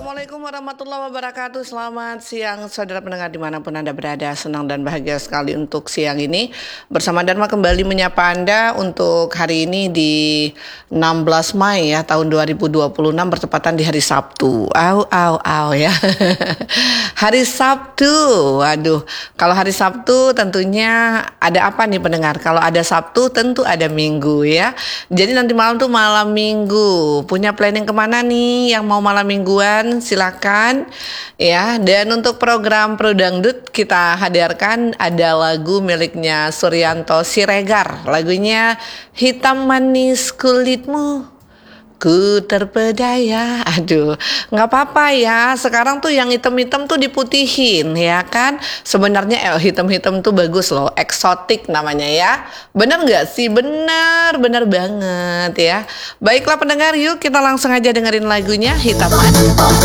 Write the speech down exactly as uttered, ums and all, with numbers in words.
Assalamualaikum warahmatullahi wabarakatuh. Selamat siang saudara pendengar dimanapun Anda berada. Senang dan bahagia sekali untuk siang ini bersama Dharma kembali menyapa Anda untuk hari ini di enam belas Mei ya tahun dua ribu dua puluh enam, bertepatan di hari Sabtu. Au au au ya. Hari Sabtu. Waduh, kalau hari Sabtu tentunya ada apa nih pendengar? Kalau ada Sabtu tentu ada Minggu ya. Jadi nanti malam tuh malam Minggu. Punya planning kemana nih yang mau malam mingguan? Silakan ya. Dan untuk program Pro Dangdut kita hadirkan ada lagu miliknya Suryanto Siregar. Lagunya Hitam Manis Kulitmu, ku terpedaya. Aduh, nggak apa-apa ya. Sekarang tuh yang hitam-hitam tuh diputihin ya kan. Sebenarnya eh, hitam-hitam tuh bagus loh, eksotik namanya ya. Bener nggak sih? Bener, bener banget ya. Baiklah pendengar, yuk kita langsung aja dengerin lagunya Hitam Manis.